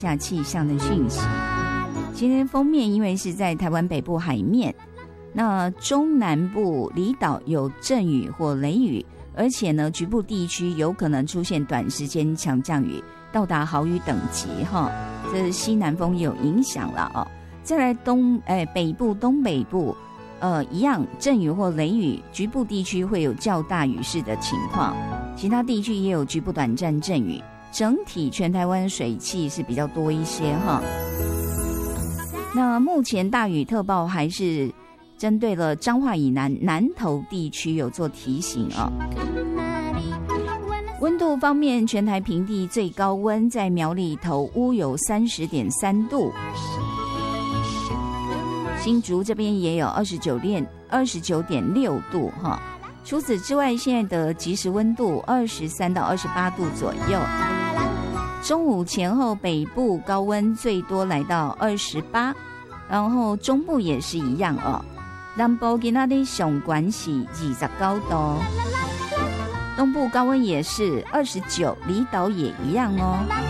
下气象的讯息。今天封面因为是在台湾北部海面，那中南部离岛有阵雨或雷雨，而且呢局部地区有可能出现短时间强降雨，到达豪雨等级哈。这是西南风也有影响了哦。再来北部、东北部，一样阵雨或雷雨，局部地区会有较大雨势的情况，其他地区也有局部短暂阵雨。整体全台湾水汽是比较多一些哈。那目前大雨特报还是针对了彰化以南南投地区有做提醒哦。温度方面，全台平地最高温在苗栗头屋有 30.3 度，新竹这边也有 29.6 度哈。除此之外，现在的即时温度23到28度左右。中午前后北部高温最多来到28，然后中部也是一样哦。南部今天的上关是29度，东部高温也是29，离岛也一样哦。